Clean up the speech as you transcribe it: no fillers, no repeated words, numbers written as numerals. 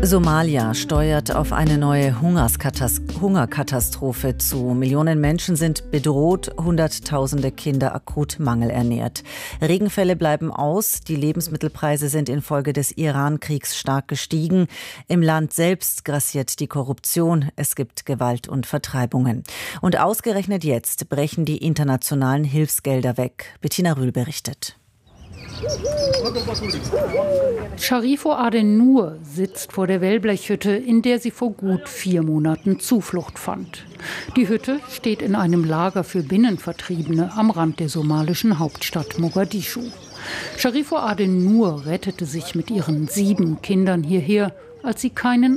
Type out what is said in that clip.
Somalia steuert auf eine neue Hungerkatastrophe zu. Millionen Menschen sind bedroht, Hunderttausende Kinder akut mangelernährt. Regenfälle bleiben aus, die Lebensmittelpreise sind infolge des Iran-Kriegs stark gestiegen. Im Land selbst grassiert die Korruption, es gibt Gewalt und Vertreibungen. Und ausgerechnet jetzt brechen die internationalen Hilfsgelder weg. Bettina Rühl berichtet. Sharifo Adenur sitzt vor der Wellblechhütte, in der sie vor gut 4 Monaten Zuflucht fand. Die Hütte steht in einem Lager für Binnenvertriebene am Rand der somalischen Hauptstadt Mogadischu. Sharifo Adenur rettete sich mit ihren 7 Kindern hierher, als sie keinen